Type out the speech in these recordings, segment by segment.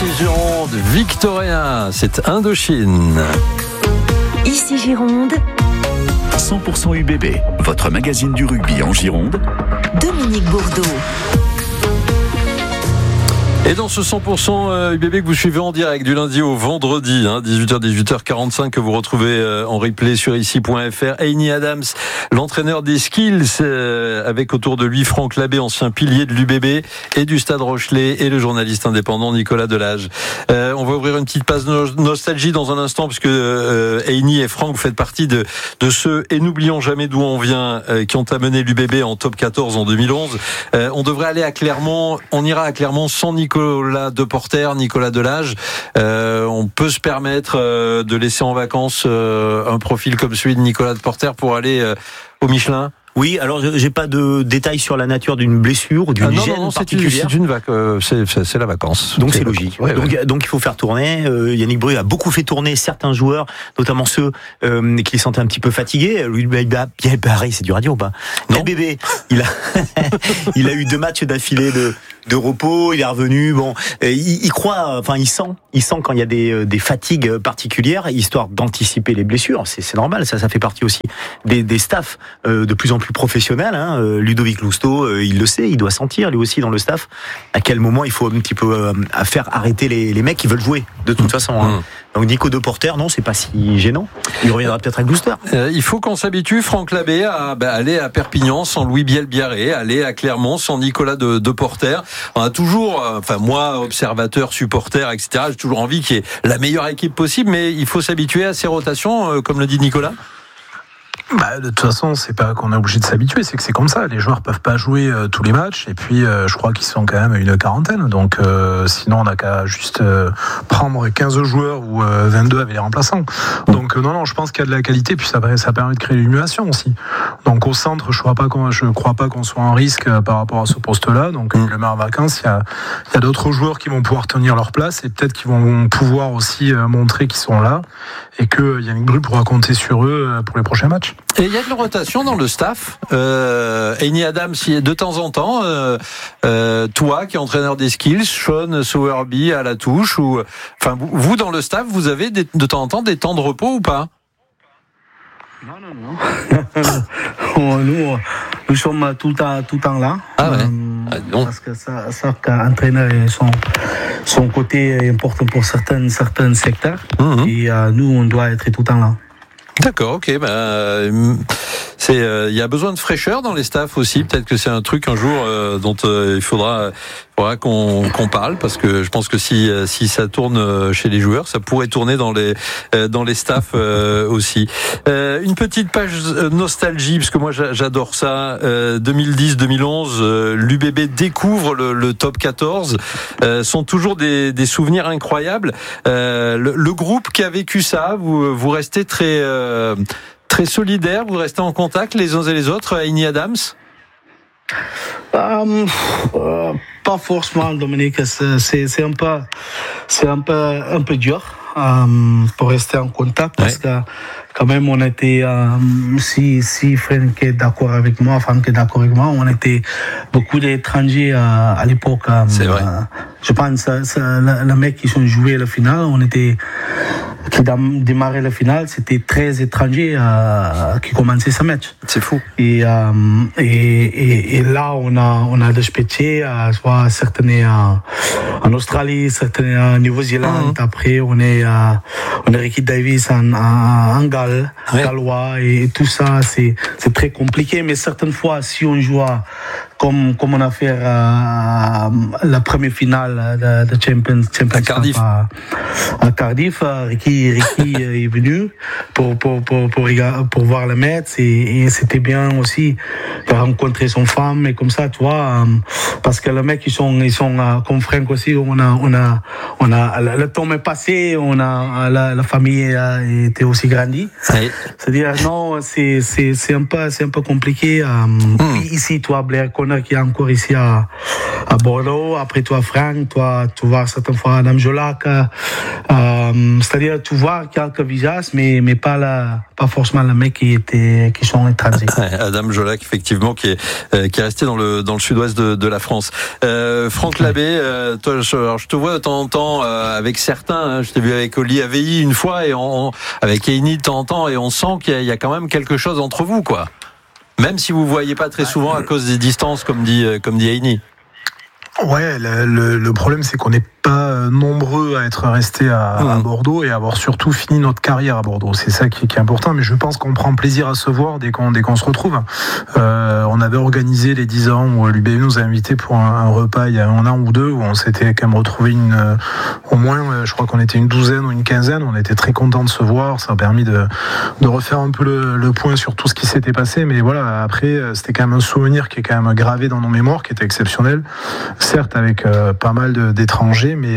Ici Gironde, Victoria, c'est Indochine. Ici Gironde, 100% UBB, votre magazine du rugby en Gironde. Dominique Bourdeau. Et dans ce 100% UBB que vous suivez en direct du lundi au vendredi, 18h-18h45, que vous retrouvez en replay sur ici.fr, Heini Adams, l'entraîneur des Skills, avec autour de lui Franck Labbé, ancien pilier de l'UBB et du Stade Rochelet, et le journaliste indépendant Nicolas Delage. On va ouvrir une petite page nostalgie dans un instant, puisque Heini et Franck, vous faites partie de ceux, et n'oublions jamais d'où on vient, qui ont amené l'UBB en top 14 en 2011. On devrait aller à Clermont, on ira à Clermont sans Nicolas Deporter, Nicolas Delage. On peut se permettre de laisser en vacances un profil comme celui de Nicolas Deporter pour aller au Michelin? Oui, alors j'ai pas de détails sur la nature d'une blessure ou d'une gêne particulière. C'est la vacance. Donc c'est logique. Ouais, donc il faut faire tourner. Yannick Bru a beaucoup fait tourner certains joueurs, notamment ceux qui les sentaient un petit peu fatigués. Lui, pareil, c'est du radio ou pas? Non. Bébé, il a eu 2 matchs d'affilée de repos, il est revenu. Bon, il croit, enfin il sent quand il y a des fatigues particulières, histoire d'anticiper les blessures. C'est normal, ça fait partie aussi des staffs de plus en plus professionnels. Ludovic Lousteau, il le sait, il doit sentir lui aussi dans le staff à quel moment il faut un petit peu faire arrêter les mecs qui veulent jouer de toute façon. Donc Nico Deporter, non, c'est pas si gênant. Il reviendra peut-être avec Lousteau. Il faut qu'on s'habitue, Franck Labbé, à aller à Perpignan sans Louis Biel-Biarré, aller à Clermont sans Nicolas Deporter. On a toujours, moi, observateur, supporter, etc., j'ai toujours envie qu'il y ait la meilleure équipe possible, mais il faut s'habituer à ces rotations, comme le dit Nicolas. De toute façon, c'est pas qu'on est obligé de s'habituer, c'est que c'est comme ça. Les joueurs peuvent pas jouer tous les matchs, et puis je crois qu'ils sont quand même une quarantaine. Donc sinon, on n'a qu'à juste prendre 15 joueurs ou 22 avec les remplaçants. Donc non, je pense qu'il y a de la qualité, puis ça permet de créer l'émulation aussi. Donc au centre, je crois pas qu'on soit en risque par rapport à ce poste-là. Donc le met en vacances, il y a d'autres joueurs qui vont pouvoir tenir leur place, et peut-être qu'ils vont pouvoir aussi montrer qu'ils sont là, et que Yannick Bru pourra compter sur eux pour les prochains matchs. Et il y a de la rotation dans le staff. Heini Adams, de temps en temps, toi qui es entraîneur des Skills, Sean Sowerby à la touche, vous dans le staff, vous avez de temps en temps des temps de repos ou pas? Non. Nous sommes tout le temps là. Ah ouais. Parce que ça qu'entraîneur son côté est important pour certains secteurs. Et nous, on doit être tout le temps là. D'accord, ok. Il y a besoin de fraîcheur dans les staffs aussi. Peut-être que c'est un truc un jour dont il faudra qu'on parle, parce que je pense que si ça tourne chez les joueurs, ça pourrait tourner dans les staffs aussi. Une petite page nostalgie, parce que moi j'adore ça. 2010-2011, l'UBB découvre le top 14. Sont toujours des souvenirs incroyables. Le groupe qui a vécu ça, vous restez très solidaires, vous restez en contact les uns et les autres, Heini Adams? Pas forcément, Dominique. C'est un peu dur pour rester en contact, parce que quand même on était, si Franck est d'accord avec moi, on était beaucoup d'étrangers à l'époque. C'est vrai. Je pense les mecs qui sont joués la finale, qui démarrait la finale, c'était 13 étrangers qui commençaient ce match. C'est fou. Et là, on a despêché, soit certains en Australie, certains en Nouvelle-Zélande. Après, on est Ricky Davis en Gallois, et tout ça, c'est très compliqué. Mais certaines fois, si on joue comme on a fait la première finale de Champions à Cardiff. À Cardiff, Ricky est venu pour voir le match, et c'était bien aussi de rencontrer son femme, et comme ça, tu vois, parce que les mecs ils sont comme Franck aussi, on a le temps est passé, la famille était aussi grandie. C'est-à-dire non, c'est un peu compliqué ici, toi, Blair Connor qui est encore ici à Bordeaux. Après, toi, Franck, toi, tu vois certaines fois Adam Jolac. C'est-à-dire, tu vois quelques visages, mais pas forcément les mecs qui sont étrangers. Adam Jolac, effectivement, qui est resté dans le sud-ouest de la France. Franck Labbé, toi, je te vois de temps en temps avec certains. Je t'ai vu avec Oli Avei une fois et avec Heini de temps en temps, et on sent qu'il y a quand même quelque chose entre vous, quoi. Même si vous voyez pas très souvent à cause des distances, comme dit Heini. Ouais, le problème c'est qu'on n'est pas nombreux à être restés à Bordeaux et à avoir surtout fini notre carrière à Bordeaux. C'est ça qui est important, mais je pense qu'on prend plaisir à se voir dès qu'on se retrouve. On avait organisé les 10 ans où l'UBB nous a invités pour un repas il y a un an ou deux, où on s'était quand même retrouvé au moins, je crois qu'on était une douzaine ou une quinzaine. On était très contents de se voir. Ça a permis de refaire un peu le point sur tout ce qui s'était passé. Mais voilà, après, c'était quand même un souvenir qui est quand même gravé dans nos mémoires, qui était exceptionnel. Certes, avec pas mal d'étrangers, mais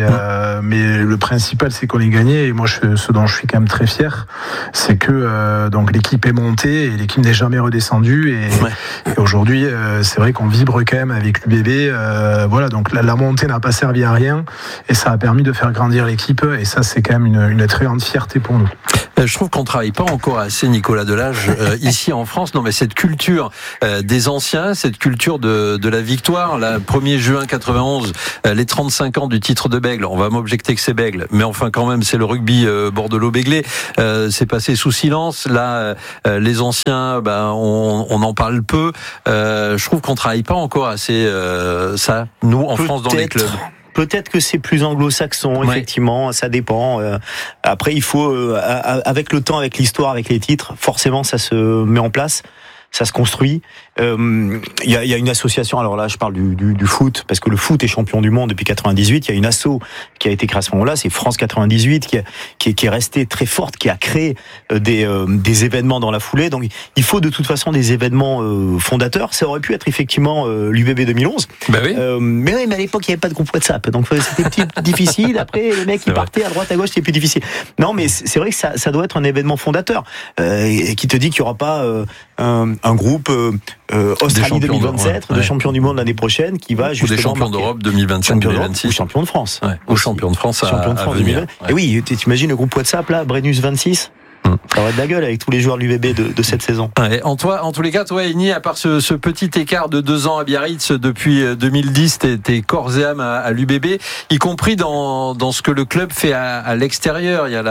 le principal, c'est qu'on ait gagné. Et moi, ce dont je suis quand même très fier, c'est que donc l'équipe est montée et l'équipe n'est jamais redescendue. Et aujourd'hui, c'est vrai qu'on vibre quand même avec l'UBB. Voilà, donc la montée n'a pas servi à rien et ça a permis de faire grandir l'équipe. Et ça, c'est quand même une très grande fierté pour nous. Je trouve qu'on travaille pas encore assez, Nicolas Delage, ici en France. Non, mais cette culture des anciens, cette culture de la victoire. La 1er juin 91, les 35 ans du titre de Bègle. On va m'objecter que c'est Bègle, mais enfin quand même c'est le rugby bordelot-béglé. C'est passé sous silence. Là, les anciens, on en parle peu. Je trouve qu'on travaille pas encore assez ça, nous en France, dans les clubs. Peut-être que c'est plus anglo-saxon, effectivement, ça dépend. Après, il faut, avec le temps, avec l'histoire, avec les titres, forcément, ça se met en place, ça se construit. Il y a une association, alors là je parle du foot, parce que le foot est champion du monde depuis 98. Il y a une asso qui a été créée à ce moment-là, c'est France 98, qui est restée très forte, qui a créé des événements dans la foulée. Donc il faut de toute façon des événements fondateurs. Ça aurait pu être effectivement l'UBB 2011. Bah oui. Mais à l'époque il n'y avait pas de groupe WhatsApp, donc c'était difficile. Après les mecs ils partaient à droite à gauche, c'était plus difficile. Non, mais c'est vrai que ça doit être un événement fondateur qui te dit qu'il n'y aura pas un groupe Australie 2027, de champion du monde l'année prochaine, qui va justement... Ou des champions d'Europe 2025-2026. Ou champion de France. Ouais, ou champion de France à venir. Ouais. Et oui, t'imagines le groupe WhatsApp, là, Brennus 26 ça va de la gueule avec tous les joueurs de l'UBB de cette saison. Ouais, en tous les cas, toi, Heini, à part ce petit écart de 2 ans à Biarritz depuis 2010, t'es corps et âme à l'UBB, y compris dans ce que le club fait à l'extérieur. Il y a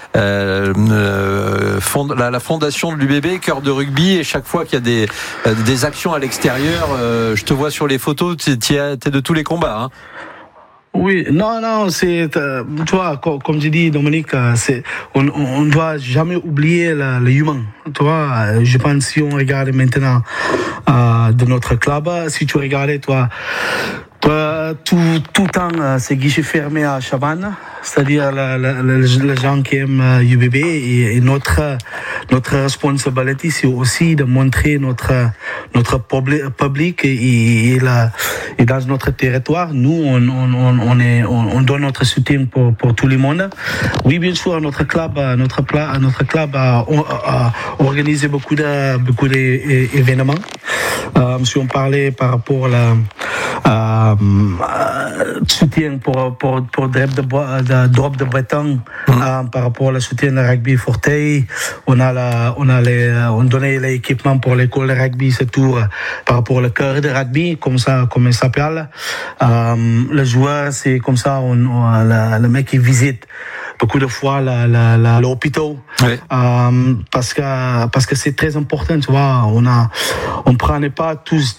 la fondation de l'UBB, cœur de rugby, et chaque fois qu'il y a des actions à l'extérieur, je te vois sur les photos, t'es de tous les combats, hein. Oui, non, c'est, tu vois, comme j'ai dit, Dominique, on ne doit jamais oublier l'humain. Tu vois, je pense si on regarde maintenant de notre club, si tu regardais, toi, tout le temps, c'est guichet fermé à Chavannes, c'est-à-dire les gens qui aiment UBB, et notre responsabilité, c'est aussi de montrer notre public et dans notre territoire, nous, on donne notre soutien pour tout le monde. Oui, bien sûr, notre club a organisé beaucoup d'événements. Si on parlait par rapport à soutien pour drop de Breton, par rapport au soutien de rugby Forteil, on donnait l'équipement pour l'école de rugby ce tour par rapport au cœur de rugby, comme il s'appelle. Le joueur, c'est comme ça, le mec qui visite beaucoup de fois l'hôpital, parce que c'est très important, tu vois. On prenait pas tous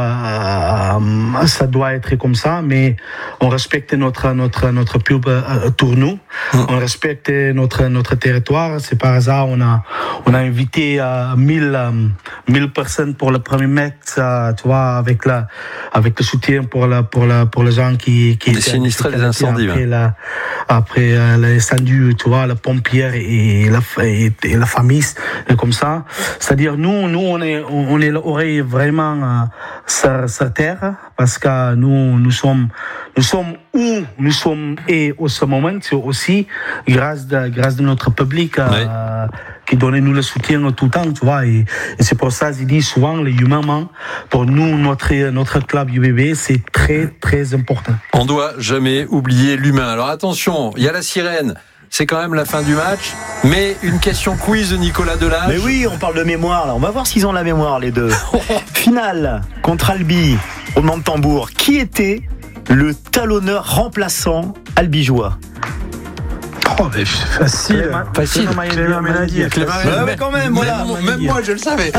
ça doit être comme ça, mais on respecte notre pub tournoi, on respecte notre territoire. C'est par hasard on a invité 1000 personnes pour le premier match, tu vois, avec le soutien pour les gens qui étaient sinistrés des incendies après l'incendie, tu vois, la pompière et la famille, comme ça. C'est-à-dire nous on est l'oreille vraiment sur terre, parce que nous sommes où nous sommes et au ce moment, c'est aussi grâce de notre public qui donne nous le soutien tout le temps, tu vois, et c'est pour ça que je dis souvent, les humainement, pour nous, notre club UBB, c'est très, très important. On doit jamais oublier l'humain. Alors attention, il y a la sirène. C'est quand même la fin du match, mais une question quiz de Nicolas Delage. Mais oui, on parle de mémoire là. On va voir s'ils ont la mémoire les deux. Finale contre Albi au Mans de Tambour. Qui était le talonneur remplaçant albigeois? Oh, mais facile. Clément Menadier. Quand même, voilà. Même moi, je le savais.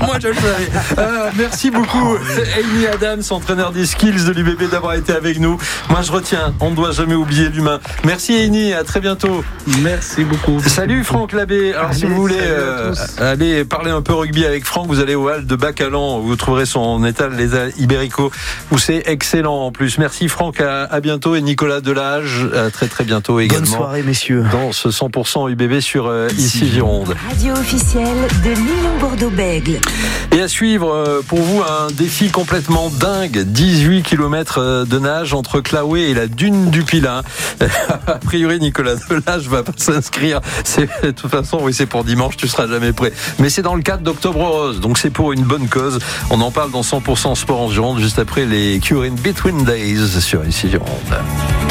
Merci beaucoup, Amy Adams, entraîneur des Skills de l'UBB, d'avoir été avec nous. Moi, je retiens, on ne doit jamais oublier l'humain. Merci, Amy. À très bientôt. Merci beaucoup. Salut, Franck Labbé. Alors, si vous voulez aller parler un peu rugby avec Franck, vous allez au hall de Bacalan. Vous trouverez son étal, les Ibérico, où c'est excellent en plus. Merci, Franck. À bientôt. Et Nicolas Delage, à très, très bientôt également. Bonne soirée, messieurs. Dans ce 100% UBB sur Ici Gironde. Radio officielle de l'Union Bordeaux-Bègles. Et à suivre pour vous un défi complètement dingue. 18 km de nage entre Claouet et la dune du Pilin. A priori, Nicolas Delage va pas s'inscrire. De toute façon, oui, c'est pour dimanche, tu seras jamais prêt. Mais c'est dans le cadre d'Octobre Rose. Donc c'est pour une bonne cause. On en parle dans 100% Sport en Gironde juste après les Cure in Between Days sur Ici Gironde.